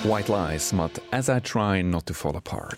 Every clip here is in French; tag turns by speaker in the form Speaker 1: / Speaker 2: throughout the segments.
Speaker 1: White Lies mat As I Try Not to Fall Apart.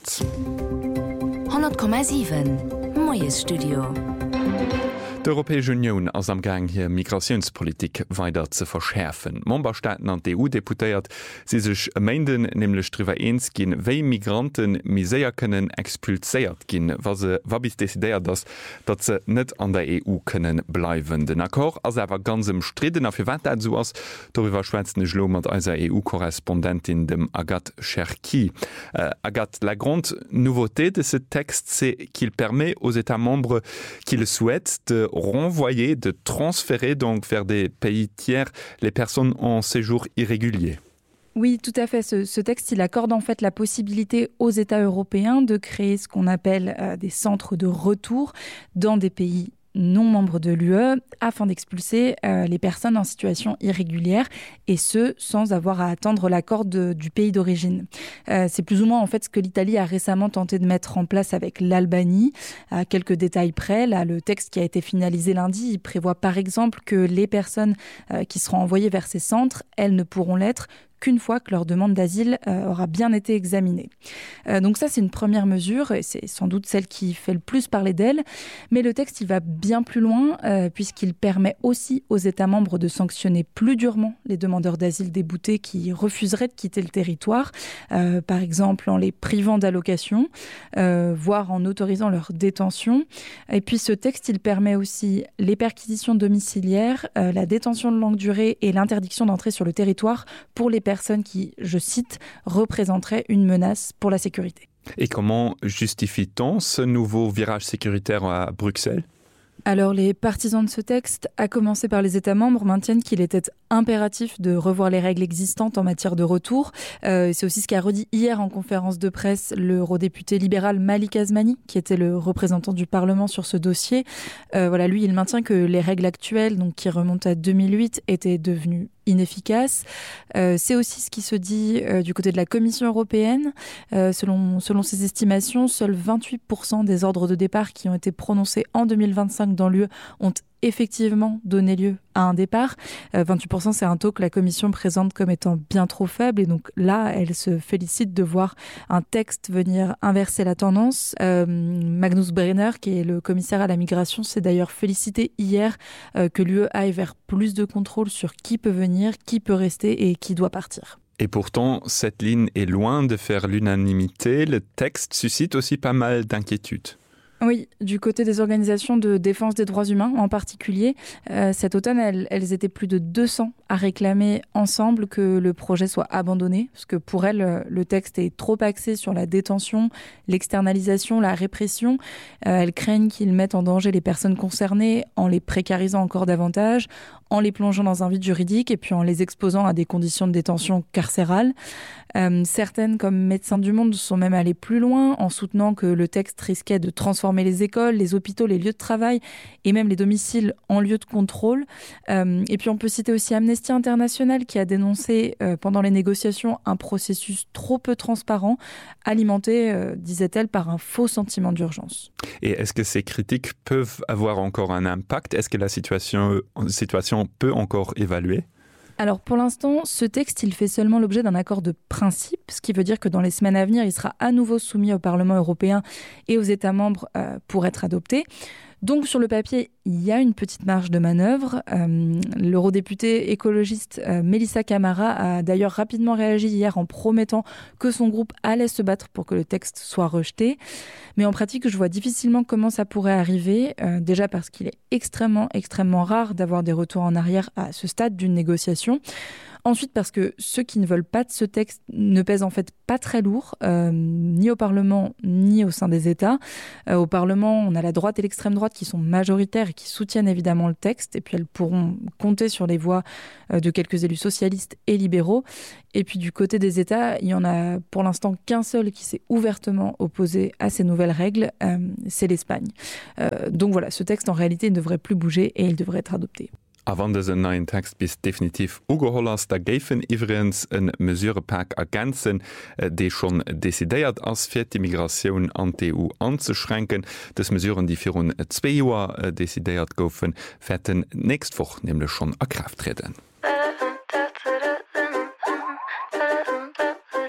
Speaker 2: 100,7 Moies Studio.
Speaker 1: D'Europäesche Union ass am Gang hir Migrationspolitik weiter ze verschärfen. Memberstaaten an d'EU deputéiert si sech Mäenden nämlichlech drüber eens ginn, wéi Migranten miséier kënnen expulséiert ginn, wa bis desideiert dat ze net an der EU kënnen bleiwen. Den Akkor ass awer ganzem Striden a fir wat so ass, darüber schwätzenne Lo mat eiser EU-Korrespondentin dem Agathe Cherki. Agathe, la grande nouveauté de ce texte, c'est qu'il permet aux États membres qui le souhaitent de renvoyer, de transférer donc vers des pays tiers les personnes en séjour irrégulier.
Speaker 3: Oui, tout à fait. Ce texte, il accorde en fait la possibilité aux États européens de créer ce qu'on appelle des centres de retour dans des pays non membres de l'UE afin d'expulser les personnes en situation irrégulière et ce, sans avoir à attendre l'accord du pays d'origine. C'est plus ou moins en fait ce que l'Italie a récemment tenté de mettre en place avec l'Albanie. À quelques détails près, là, le texte qui a été finalisé lundi, il prévoit par exemple que les personnes qui seront envoyées vers ces centres, elles ne pourront l'être qu'une fois que leur demande d'asile aura bien été examinée. Donc ça, c'est une première mesure, et c'est sans doute celle qui fait le plus parler d'elle, mais le texte, il va bien plus loin, puisqu'il permet aussi aux États membres de sanctionner plus durement les demandeurs d'asile déboutés qui refuseraient de quitter le territoire, par exemple en les privant d'allocation, voire en autorisant leur détention. Et puis ce texte, il permet aussi les perquisitions domiciliaires, la détention de longue durée et l'interdiction d'entrer sur le territoire pour les personnes qui, je cite, représenteraient une menace pour la sécurité.
Speaker 1: Et comment justifie-t-on ce nouveau virage sécuritaire à Bruxelles ?
Speaker 3: Alors, les partisans de ce texte, à commencer par les États membres, maintiennent qu'il était impératif de revoir les règles existantes en matière de retour. C'est aussi ce qu'a redit hier en conférence de presse l'eurodéputé libéral Malik Asmani, qui était le représentant du Parlement sur ce dossier. Lui, il maintient que les règles actuelles, donc qui remontent à 2008, étaient devenues inefficaces. C'est aussi ce qui se dit du côté de la Commission européenne. Selon ses estimations, seuls 28% des ordres de départ qui ont été prononcés en 2025 dans l'UE ont effectivement donné lieu à un départ. 28%, c'est un taux que la Commission présente comme étant bien trop faible, et donc là, elle se félicite de voir un texte venir inverser la tendance. Magnus Brenner, qui est le commissaire à la migration, s'est d'ailleurs félicité hier que l'UE aille vers plus de contrôle sur qui peut venir, qui peut rester et qui doit partir.
Speaker 1: Et pourtant, cette ligne est loin de faire l'unanimité. Le texte suscite aussi pas mal d'inquiétudes.
Speaker 3: Oui, du côté des organisations de défense des droits humains en particulier, cet automne, elles étaient plus de 200 à réclamer ensemble que le projet soit abandonné, parce que pour elles, le texte est trop axé sur la détention, l'externalisation, la répression. Elles craignent qu'il mette en danger les personnes concernées en les précarisant encore davantage, en les plongeant dans un vide juridique et puis en les exposant à des conditions de détention carcérales. Certaines, comme Médecins du Monde, sont même allées plus loin en soutenant que le texte risquait de transformer les écoles, les hôpitaux, les lieux de travail et même les domiciles en lieux de contrôle. Et puis on peut citer aussi Amnesty International qui a dénoncé pendant les négociations un processus trop peu transparent, alimenté, disait-elle, par un faux sentiment d'urgence.
Speaker 1: Et est-ce que ces critiques peuvent avoir encore un impact ? Est-ce que la situation peut encore évaluer ?
Speaker 3: Alors pour l'instant, ce texte, il fait seulement l'objet d'un accord de principe, ce qui veut dire que dans les semaines à venir, il sera à nouveau soumis au Parlement européen et aux États membres pour être adopté. Donc sur le papier, il y a une petite marge de manœuvre. L'eurodéputée écologiste Melissa Camara a d'ailleurs rapidement réagi hier en promettant que son groupe allait se battre pour que le texte soit rejeté. Mais en pratique, je vois difficilement comment ça pourrait arriver, déjà parce qu'il est extrêmement rare d'avoir des retours en arrière à ce stade d'une négociation. Ensuite, parce que ceux qui ne veulent pas de ce texte ne pèsent en fait pas très lourd, ni au Parlement, ni au sein des États. Au Parlement, on a la droite et l'extrême droite qui sont majoritaires et qui soutiennent évidemment le texte, et puis elles pourront compter sur les voix de quelques élus socialistes et libéraux. Et puis du côté des États, il y en a pour l'instant qu'un seul qui s'est ouvertement opposé à ces nouvelles règles, c'est l'Espagne. Donc voilà, ce texte en réalité ne devrait plus bouger et il devrait être adopté.
Speaker 1: Avant de den neuen Text bis definitiv ugeholl ass, da géiffen iwrens en Mesurepack ergänzen, déi schon desidéiert ass fir die Migratioun an d'EU anzuschränken. Des Mesuren, die fir run 2 Joer desidéiert goufen, fährten nächstwoch nämlich schon a Kraft treten.